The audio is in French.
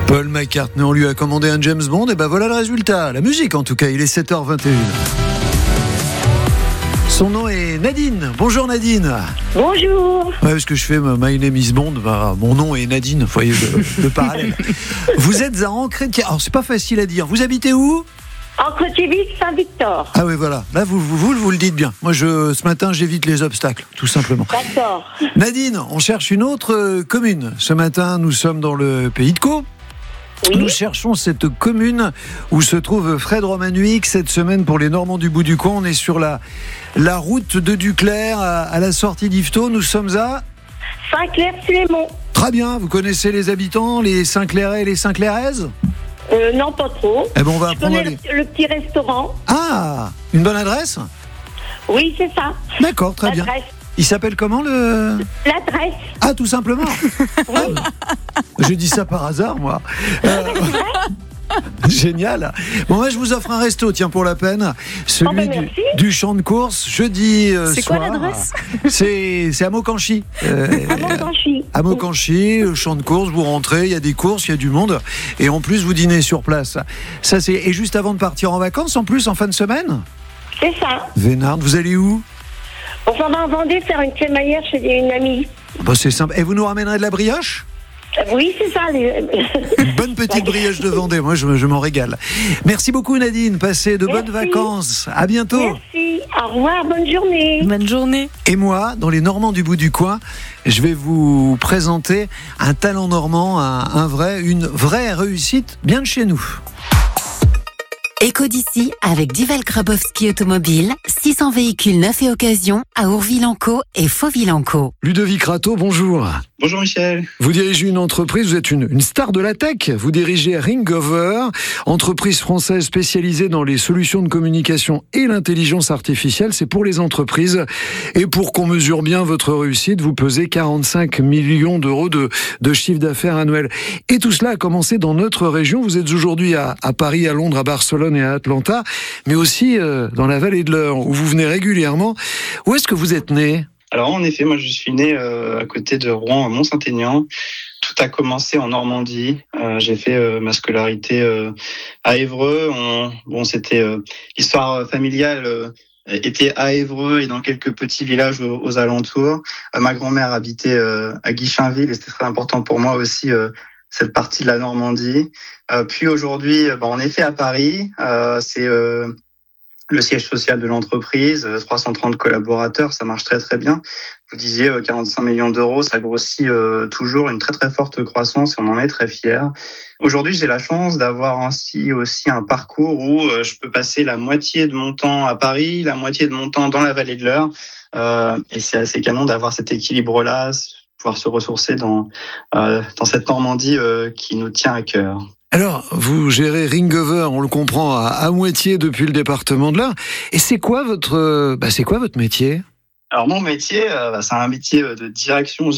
Paul McCartney, on lui a commandé un James Bond, et ben voilà le résultat. La musique en tout cas, il est 7h21. Son nom est Nadine. Bonjour Nadine. Bonjour. Ouais, parce que je fais My Name is Bond, mon nom est Nadine, vous voyez le parallèle. Vous êtes à Ancre-Thiévis. Alors c'est pas facile à dire. Vous habitez où ? Ancre-Thiévis, Saint-Victor. Ah oui, voilà. Là, vous le dites bien. Moi, ce matin, j'évite les obstacles, tout simplement. D'accord. Nadine, on cherche une autre commune. Ce matin, nous sommes dans le Pays de Caux. Oui. Nous cherchons cette commune où se trouve Fred Romanuik. Cette semaine, pour les Normands du bout du coin, on est sur la route de Duclair, à la sortie d'Yvetot. Nous sommes à Saint-Clair-sur-les-Monts. Très bien. Vous connaissez les habitants, les Saint-Clairais et les Saint-Clairaises ? Non, pas trop. Eh ben, on va Je apprendre connais le petit restaurant. Ah, une bonne adresse ? Oui, c'est ça. D'accord, très bien. L'adresse. Il s'appelle comment L'adresse. Ah, tout simplement. Oui. J'ai dit ça par hasard, moi. Génial. Bon, moi, je vous offre un resto, tiens, pour la peine. Celui merci. du champ de course, jeudi C'est soir. quoi l'adresse ? C'est à Maucanchy. À Montanchy. À Maucanchy, le champ de course, vous rentrez, il y a des courses, il y a du monde. Et en plus, vous dînez sur place. Et juste avant de partir en vacances, en plus, en fin de semaine ? C'est ça. Vénard, vous allez où ? On s'en va en Vendée faire une crémaillère chez une amie. Bah, c'est simple. Et vous nous ramènerez de la brioche ? Oui, c'est ça. Une bonne petite brioche de Vendée, moi je m'en régale. Merci beaucoup Nadine, passez de bonnes vacances. À bientôt. Merci. Au revoir, bonne journée. Bonne journée. Et moi, dans les Normands du bout du coin, je vais vous présenter un talent normand, une vraie réussite bien de chez nous. Éco d'ici avec Duval Grabowski Automobile, 600 véhicules neufs et occasion à Ourville-en-Caux et Fauville-en-Caux. Ludovic Rateau, bonjour. Bonjour Michel. Vous dirigez une entreprise, vous êtes une star de la tech. Vous dirigez Ringover, entreprise française spécialisée dans les solutions de communication et l'intelligence artificielle. C'est pour les entreprises. Et pour qu'on mesure bien votre réussite, vous pesez 45 millions d'euros de chiffre d'affaires annuel. Et tout cela a commencé dans notre région. Vous êtes aujourd'hui à Paris, à Londres, à Barcelone et à Atlanta, mais aussi dans la vallée de l'Eure, où vous venez régulièrement. Où est-ce que vous êtes né ? Alors en effet, moi je suis né à côté de Rouen, à Mont-Saint-Aignan. Tout a commencé en Normandie. J'ai fait ma scolarité à Évreux. C'était l'histoire familiale était à Évreux et dans quelques petits villages aux alentours. Ma grand-mère habitait à Guichainville et c'était très important pour moi aussi cette partie de la Normandie. Puis aujourd'hui, en effet à Paris, c'est le siège social de l'entreprise, 330 collaborateurs, ça marche très très bien. Vous disiez 45 millions d'euros, ça grossit toujours, une très très forte croissance et on en est très fiers. Aujourd'hui, j'ai la chance d'avoir ainsi aussi un parcours où je peux passer la moitié de mon temps à Paris, la moitié de mon temps dans la vallée de l'Eure. Et c'est assez canon d'avoir cet équilibre-là, pouvoir se ressourcer dans cette Normandie qui nous tient à cœur. Alors, vous gérez Ringover, on le comprend, à moitié depuis le département de l'Eure. Et c'est quoi votre métier ? Alors mon métier, c'est un métier de direction